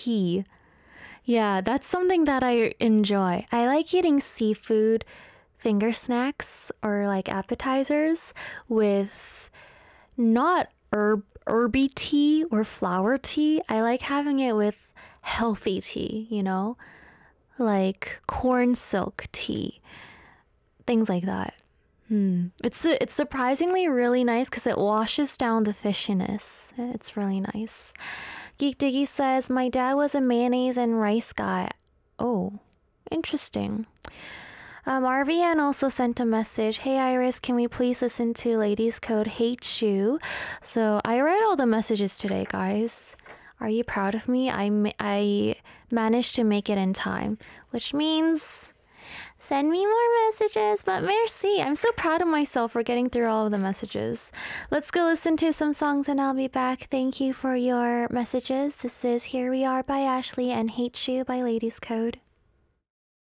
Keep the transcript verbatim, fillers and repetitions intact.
tea. Yeah, that's something that I enjoy. I like eating seafood finger snacks or like appetizers with not herb herby tea or flower tea. I like having it with healthy tea, you know, like corn silk tea, things like that. Hmm. It's it's surprisingly really nice because it washes down the fishiness. It's really nice. Geek Diggy says, my dad was a mayonnaise and rice guy. Oh, interesting. Um, R V N also sent a message. Hey Iris, can we please listen to Ladies Code Hate You? So I read all the messages today, guys. Are you proud of me? I, ma I managed to make it in time, which means send me more messages. But merci. I'm so proud of myself for getting through all of the messages. Let's go listen to some songs and I'll be back. Thank you for your messages. This is Here We Are by Ashley and Hate You by Ladies Code.